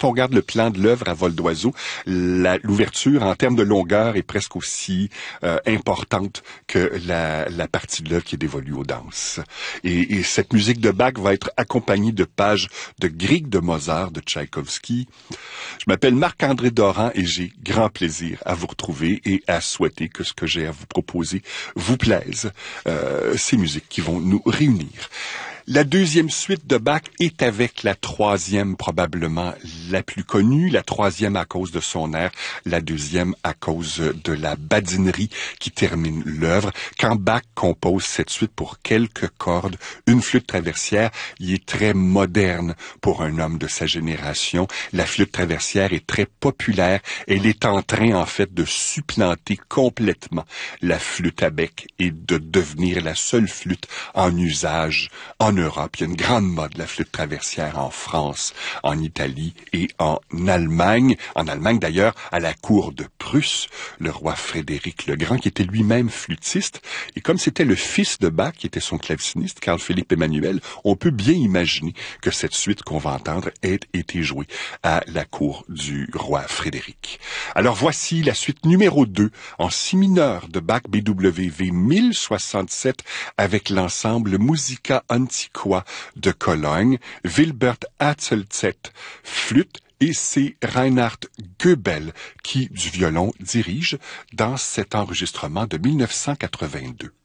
on regarde le plan de l'œuvre à vol d'oiseau, l'ouverture en termes de longueur est presque aussi importante que la partie de l'œuvre qui est dévolue aux danses. Et cette musique de Bach va être accompagnée de pages de Grieg, de Mozart, de Tchaïkovski. Je m'appelle Marc-André Doran et j'ai grand plaisir à vous retrouver et à souhaiter que ce que j'ai à vous proposer vous plaise. Ces musiques qui vont nous réunir. La deuxième suite de Bach est avec la troisième, probablement la plus connue, la troisième à cause de son air, la deuxième à cause de la badinerie qui termine l'œuvre. Quand Bach compose cette suite pour quelques cordes, une flûte traversière, il est très moderne pour un homme de sa génération. La flûte traversière est très populaire. Elle est en train, en fait, de supplanter complètement la flûte à bec et de devenir la seule flûte en usage en Europe. Il y a une grande mode de la flûte traversière en France, en Italie et en Allemagne. En Allemagne, d'ailleurs, à la cour de Prusse, le roi Frédéric le Grand, qui était lui-même flûtiste. Et comme c'était le fils de Bach, qui était son claveciniste, Carl-Philippe Emmanuel, on peut bien imaginer que cette suite qu'on va entendre ait été jouée à la cour du roi Frédéric. Alors voici la suite numéro 2 en si mineur de Bach BWV 1067 avec l'ensemble Musica Antiqua de Cologne, Wilbert Hatzelzett, flûte, et c'est Reinhard Goebel qui, du violon, dirige dans cet enregistrement de 1982.